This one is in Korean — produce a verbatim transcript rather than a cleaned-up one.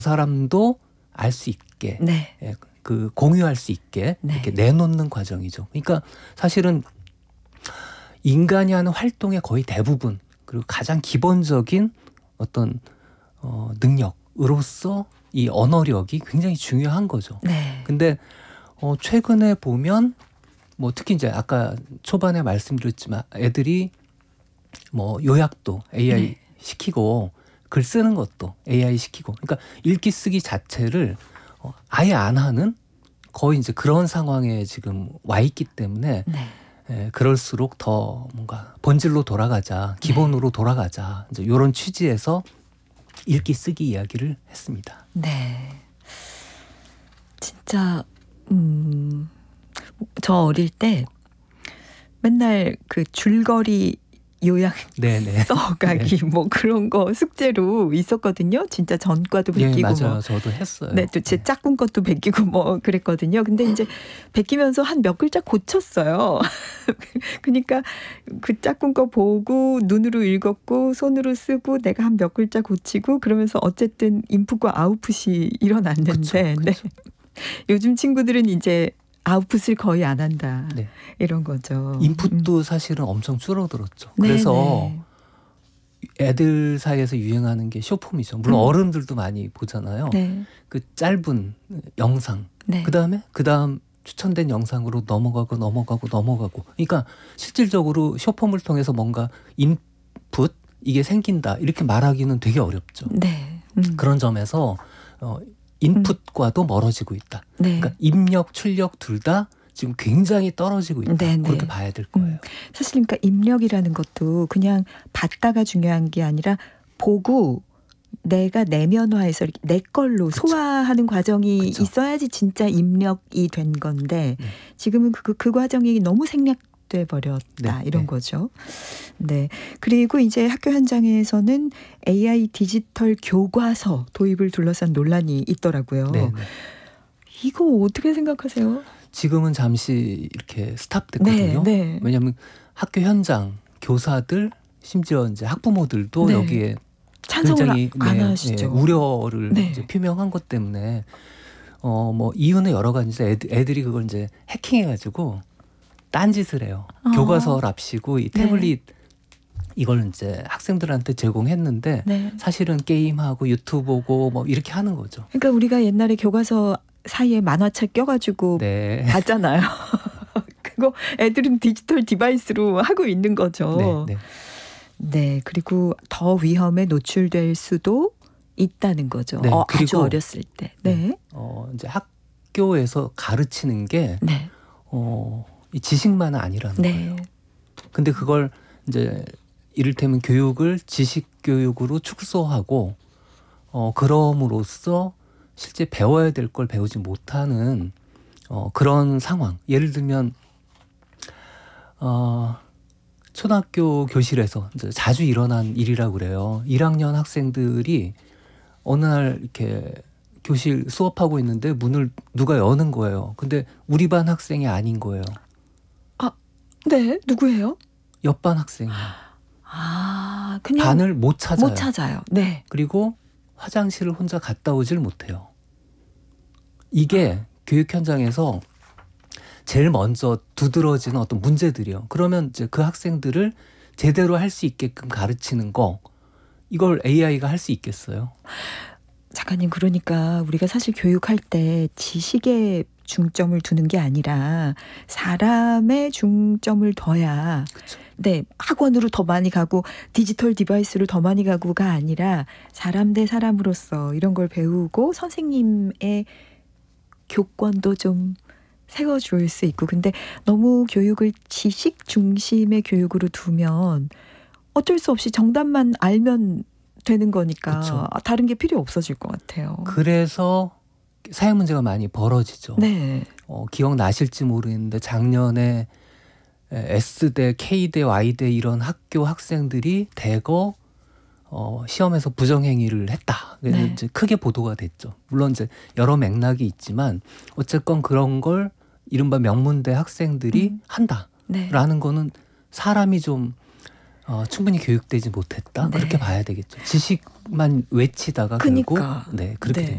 사람도 알 수 있게 네. 예, 그 공유할 수 있게 네. 이렇게 내놓는 과정이죠. 그러니까 사실은 인간이 하는 활동의 거의 대부분 그리고 가장 기본적인 어떤 어, 능력으로서 이 언어력이 굉장히 중요한 거죠. 네. 근데 어, 최근에 보면 뭐 특히 이제 아까 초반에 말씀드렸지만 애들이 뭐 요약도 에이아이 네. 시키고 글 쓰는 것도 에이아이 시키고 그러니까 읽기 쓰기 자체를 어, 아예 안 하는 거의 이제 그런 상황에 지금 와 있기 때문에 네. 예, 그럴수록 더 뭔가 본질로 돌아가자, 기본으로 네. 돌아가자 이제 이런 취지에서 읽기 쓰기 이야기를 했습니다. 네. 진짜 음, 저 어릴 때 맨날 그 줄거리 요약 네네. 써가기 네. 뭐 그런 거 숙제로 있었거든요. 진짜 전과도 예, 베끼고 맞아요. 뭐. 저도 했어요. 네, 또 제 네. 짝꿍 것도 베끼고 뭐 그랬거든요. 근데 이제 베끼면서 한 몇 글자 고쳤어요. 그러니까 그 짝꿍 거 보고 눈으로 읽었고 손으로 쓰고 내가 한 몇 글자 고치고 그러면서 어쨌든 인풋과 아웃풋이 일어났는데 그쵸, 그쵸. 네. 요즘 친구들은 이제 아웃풋을 거의 안 한다. 네. 이런 거죠. 인풋도 음. 사실은 엄청 줄어들었죠. 네, 그래서 네. 애들 사이에서 유행하는 게 숏폼이죠. 물론 음. 어른들도 많이 보잖아요. 네. 그 짧은 영상. 네. 그다음에 그다음 추천된 영상으로 넘어가고 넘어가고 넘어가고. 그러니까 실질적으로 숏폼을 통해서 뭔가 인풋 이게 생긴다. 이렇게 말하기는 되게 어렵죠. 네. 음. 그런 점에서 어, 인풋과도 멀어지고 있다. 네. 그러니까 입력, 출력 둘 다 지금 굉장히 떨어지고 있다. 네, 그렇게 네. 봐야 될 거예요. 음. 사실 그러니까 입력이라는 것도 그냥 봤다가 중요한 게 아니라 보고 내가 내면화해서 이렇게 내 걸로 그쵸. 소화하는 과정이 그쵸. 있어야지 진짜 입력이 된 건데 네. 지금은 그, 그 과정이 너무 생략돼 버렸다. 네, 이런 네. 거죠. 네. 그리고 이제 학교 현장에서는 에이아이 디지털 교과서 도입을 둘러싼 논란이 있더라고요. 네, 네. 이거 어떻게 생각하세요? 지금은 잠시 이렇게 스탑됐거든요. 네, 네. 왜냐하면 학교 현장 교사들 심지어 이제 학부모들도 네. 여기에 찬성을 굉장히 안 네, 하시죠. 네, 우려를 네. 이제 표명한 것 때문에 어 뭐 이유는 여러 가지인데 애들, 애들이 그걸 이제 해킹해가지고 딴짓을 해요. 아. 교과서랍시고 이 태블릿 이걸 이제 학생들한테 제공했는데 네. 사실은 게임하고 유튜브 보고 뭐 이렇게 하는 거죠. 그러니까 우리가 옛날에 교과서 사이에 만화책 껴가지고 네. 봤잖아요. 그거 애들은 디지털 디바이스로 하고 있는 거죠. 네, 네. 네, 그리고 더 위험에 노출될 수도 있다는 거죠. 네, 어, 아주 그리고 어렸을 때. 네. 어 이제 학교에서 가르치는 게 네. 어, 이 지식만은 아니라는 네. 거예요. 근데 그걸 이제 이를테면 교육을 지식 교육으로 축소하고 어, 그럼으로써 실제 배워야 될 걸 배우지 못하는 어, 그런 상황. 예를 들면 어, 초등학교 교실에서 이제 자주 일어난 일이라고 그래요. 일 학년 학생들이 어느 날 이렇게 교실 수업하고 있는데 문을 누가 여는 거예요. 근데 우리 반 학생이 아닌 거예요. 네, 누구예요? 옆반 학생이에요. 아, 그냥 반을 못 찾아요. 못 찾아요. 네. 그리고 화장실을 혼자 갔다 오질 못해요. 이게 교육 현장에서 제일 먼저 두드러지는 어떤 문제들이요. 그러면 이제 그 학생들을 제대로 할 수 있게끔 가르치는 거 이걸 에이아이가 할 수 있겠어요? 작가님, 그러니까 우리가 사실 교육할 때 지식에 중점을 두는 게 아니라 사람의 중점을 둬야 그쵸. 네, 학원으로 더 많이 가고 디지털 디바이스로 더 많이 가고가 아니라 사람 대 사람으로서 이런 걸 배우고 선생님의 교권도 좀 세워줄 수 있고. 근데 너무 교육을 지식 중심의 교육으로 두면 어쩔 수 없이 정답만 알면 되는 거니까 그쵸. 다른 게 필요 없어질 것 같아요. 그래서 사회 문제가 많이 벌어지죠. 네. 어, 기억나실지 모르겠는데 작년에 S대, K대, Y대 이런 학교 학생들이 대거 어, 시험에서 부정행위를 했다. 그래서 네. 이제 크게 보도가 됐죠. 물론 이제 여러 맥락이 있지만 어쨌건 그런 걸 이른바 명문대 학생들이 음. 한다라는 네. 거는 사람이 좀 어, 충분히 교육되지 못했다. 네. 그렇게 봐야 되겠죠. 지식만 외치다가 그니까. 결국 네, 그렇게 네. 됩니다.